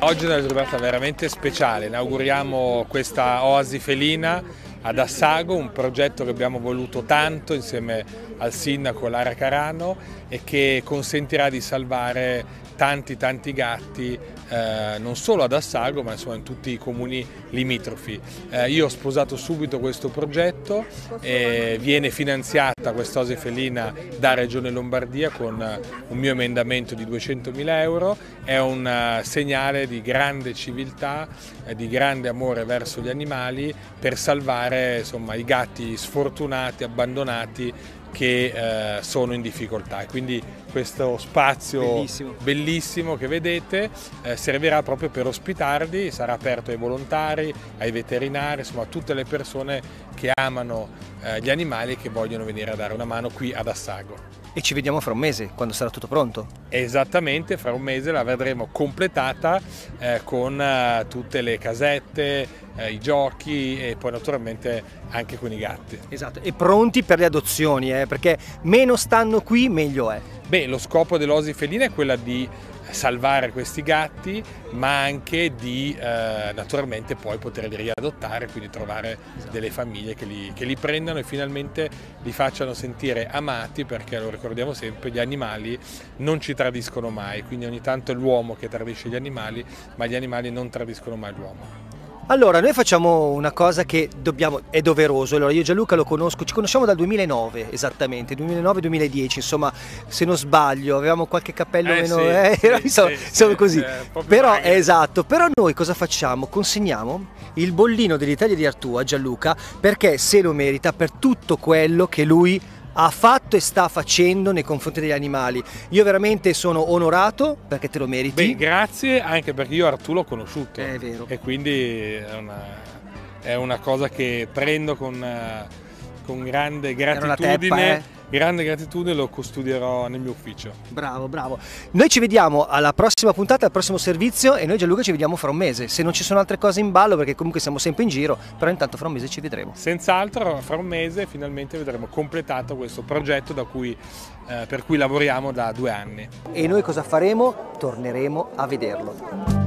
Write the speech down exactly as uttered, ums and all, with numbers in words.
Oggi è una giornata veramente speciale, inauguriamo questa oasi felina ad Assago, un progetto che abbiamo voluto tanto insieme al sindaco Lara Carano e che consentirà di salvare tanti tanti gatti eh, non solo ad Assago ma insomma in tutti i comuni limitrofi. Eh, io ho sposato subito questo progetto e viene finanziata quest'oasi felina da Regione Lombardia con un mio emendamento di duecentomila euro, è un segnale di grande civiltà, eh, di grande amore verso gli animali per salvare insomma, i gatti sfortunati, abbandonati che eh, sono in difficoltà. E quindi questo spazio bellissimo, bellissimo che vedete eh, servirà proprio per ospitarli, sarà aperto ai volontari, ai veterinari, insomma a tutte le persone che amano eh, gli animali e che vogliono venire a dare una mano qui ad Assago. E ci vediamo fra un mese, quando sarà tutto pronto. Esattamente, fra un mese la vedremo completata eh, con eh, tutte le casette, eh, i giochi e poi naturalmente anche con i gatti. Esatto, e pronti per le adozioni, eh, perché meno stanno qui meglio è. Beh, lo scopo dell'oasi felina è quella di salvare questi gatti, ma anche di eh, naturalmente poi poterli riadottare, quindi trovare delle famiglie che li, che li prendano e finalmente li facciano sentire amati, perché lo ricordiamo sempre, gli animali non ci tradiscono mai, quindi ogni tanto è l'uomo che tradisce gli animali, ma gli animali non tradiscono mai l'uomo. Allora, noi facciamo una cosa che dobbiamo, è doveroso. Allora, io e Gianluca lo conosco, ci conosciamo dal duemilanove esattamente, duemilanove duemiladieci, insomma, se non sbaglio, avevamo qualche cappello eh meno, sì, eh, sì, insomma, sì, siamo sì, così. eh, Però, magari. esatto, però noi cosa facciamo? Consegniamo il bollino dell'Italia di Artù a Gianluca perché se lo merita per tutto quello che lui ha fatto e sta facendo nei confronti degli animali. Io veramente sono onorato perché te lo meriti. Beh, grazie, anche perché io Artù l'ho conosciuto. È vero. E quindi è una, è una cosa che prendo con, con grande gratitudine. Teppa, eh? Grande gratitudine, lo custodierò nel mio ufficio. Bravo, bravo. Noi ci vediamo alla prossima puntata, al prossimo servizio e noi Gianluca ci vediamo fra un mese. Se non ci sono altre cose in ballo, perché comunque siamo sempre in giro, però intanto fra un mese ci vedremo. Senz'altro fra un mese finalmente vedremo completato questo progetto da cui, eh, per cui lavoriamo da due anni. E noi cosa faremo? Torneremo a vederlo.